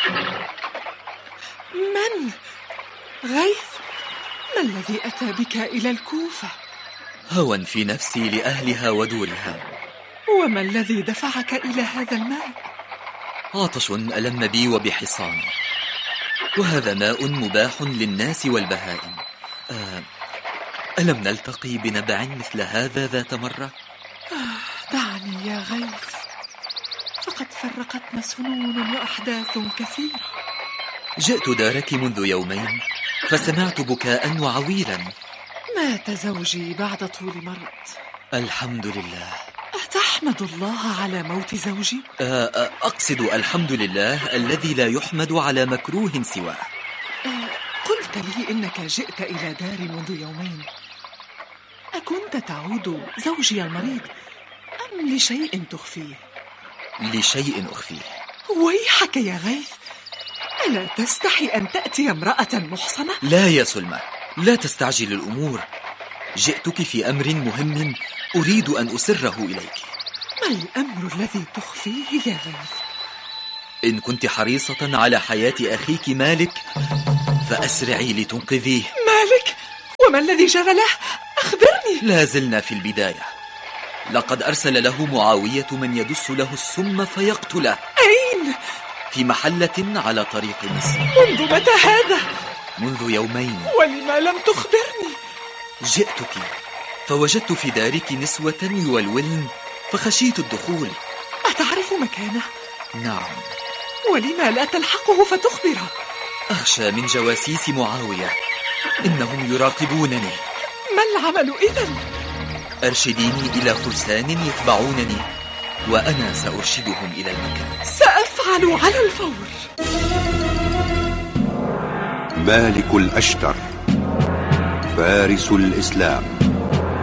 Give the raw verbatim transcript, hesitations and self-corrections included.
من؟ غيث؟ ما الذي أتى بك إلى الكوفة؟ هوى في نفسي لأهلها ودورها. وما الذي دفعك إلى هذا الماء؟ عطش ألم بي وبحصاني، وهذا ماء مباح للناس والبهائم. آه ألم نلتقي بنبع مثل هذا ذات مرة؟ آه دعني يا غيث، فقد فرقتنا سنون وأحداث كثيرة. جئت دارك منذ يومين فسمعت بكاء وعويلا. مات زوجي بعد طول مرض. الحمد لله. أتحمد الله على موت زوجي؟ أه أقصد الحمد لله الذي لا يحمد على مكروه سواه. أه قلت لي إنك جئت إلى داري منذ يومين، أكنت تعود زوجي المريض أم لشيء تخفيه؟ لشيء أخفيه. ويحك يا غيث، ألا تستحي أن تأتي امرأة محصنة؟ لا يا سلمى، لا تستعجل الأمور. جئتك في أمر مهم أريد أن أسره إليك. ما الأمر الذي تخفيه يا غيث؟ إن كنت حريصة على حياة أخيك مالك فأسرعي لتنقذيه. مالك؟ وما الذي جرى له؟ أخبرني. لا زلنا في البداية. لقد أرسل له معاوية من يدس له السم فيقتله. أين؟ في محلة على طريق مصر. منذ متى هذا؟ منذ يومين. ولما لم تخبرني؟ جئتك فوجدت في دارك نسوة يولولن فخشيت الدخول. أتعرف مكانه؟ نعم. ولما لا تلحقه فتخبره؟ أخشى من جواسيس معاوية، إنهم يراقبونني. ما العمل إذن؟ أرشديني إلى فرسان يتبعونني وأنا سأرشدهم إلى المكان. سأفعل على الفور. مالك الأشتر فارس الإسلام.